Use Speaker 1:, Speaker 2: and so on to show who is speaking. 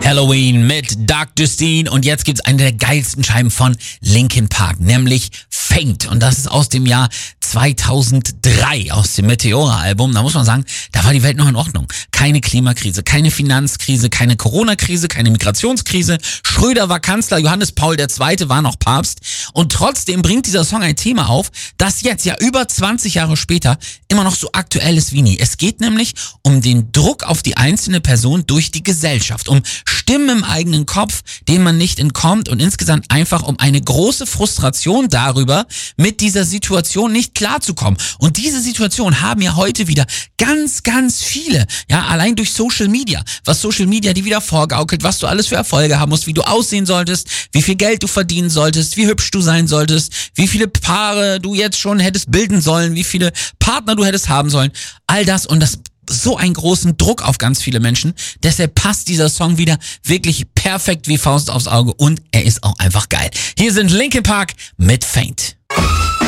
Speaker 1: Halloween mit Dark Justine und jetzt gibt's eine der geilsten Scheiben von Linkin Park, nämlich Faint, und das ist aus dem Jahr 2003, aus dem Meteora-Album. Da muss man sagen, da war die Welt noch in Ordnung. Keine Klimakrise, keine Finanzkrise, keine Corona-Krise, keine Migrationskrise. Schröder war Kanzler, Johannes Paul II. War noch Papst, und trotzdem bringt dieser Song ein Thema auf, das jetzt ja über 20 Jahre später immer noch so aktuell ist wie nie. Es geht nämlich um den Druck auf die einzelne Person durch die Gesellschaft, um Stimmen im eigenen Kopf, denen man nicht entkommt, und insgesamt einfach um eine große Frustration darüber, mit dieser Situation nicht klarzukommen. Und diese Situation haben ja heute wieder ganz, ganz viele. Ja, allein durch Social Media. Was Social Media dir wieder vorgaukelt, was du alles für Erfolge haben musst, wie du aussehen solltest, wie viel Geld du verdienen solltest, wie hübsch du sein solltest, wie viele Paare du jetzt schon hättest bilden sollen, wie viele Partner du hättest haben sollen. All das, und das so einen großen Druck auf ganz viele Menschen. Deshalb passt dieser Song wieder wirklich perfekt wie Faust aufs Auge, und er ist auch einfach geil. Hier sind Linkin Park mit Faint.